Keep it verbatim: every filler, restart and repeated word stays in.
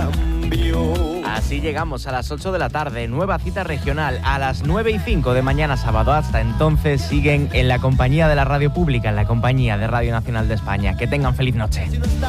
Así llegamos a las ocho de la tarde, nueva cita regional a las nueve y cinco de mañana sábado. Hasta entonces siguen en la compañía de la radio pública, en la compañía de Radio Nacional de España. Que tengan feliz noche.